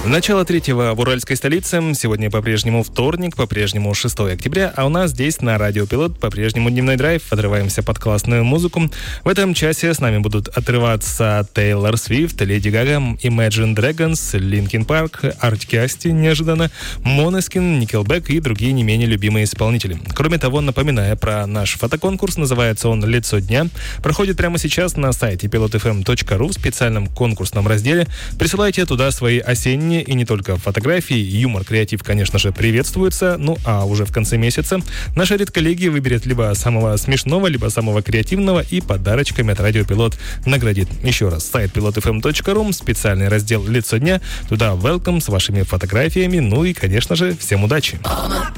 Начало третьего в уральской столице. Сегодня по-прежнему вторник, по-прежнему 6 октября, а у нас здесь на Радио Пилот по-прежнему дневной драйв. Отрываемся под классную музыку. В этом часе с нами будут отрываться Тейлор Свифт, Леди Гага, Imagine Dragons, Linkin Park, Arctic и Asti неожиданно, Måneskin, Nickelback и другие не менее любимые исполнители. Кроме того, напоминая про наш фотоконкурс, называется он «Лицо дня», проходит прямо сейчас на сайте pilotfm.ru в специальном конкурсном разделе. Присылайте туда свои осенние и не только фотографии, юмор, креатив, конечно же, приветствуется. Ну, а уже в конце месяца наша редколлегия выберет либо самого смешного, либо самого креативного и подарочками от Радио Пилот наградит. Еще раз, сайт pilotfm.ru, специальный раздел «Лицо дня». Туда welcome с вашими фотографиями. Ну и, конечно же, всем удачи!